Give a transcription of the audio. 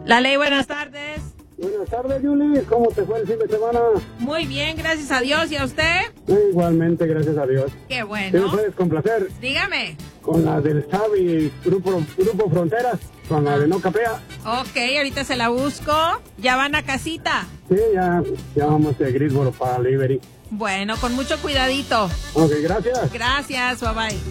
La Ley, buenas tardes. Buenas tardes, Yuli. ¿Cómo te fue el fin de semana? Muy bien, gracias a Dios. ¿Y a usted? Igualmente, gracias a Dios. Qué bueno. ¿Qué me puedes complacer? Dígame. Con la del Xavi, Grupo Fronteras, con la de No Capea. Ok, ahorita se la busco. ¿Ya van a casita? Sí, ya vamos de Greensboro para Liberty. Bueno, con mucho cuidadito. Ok, gracias. Gracias, bye bye.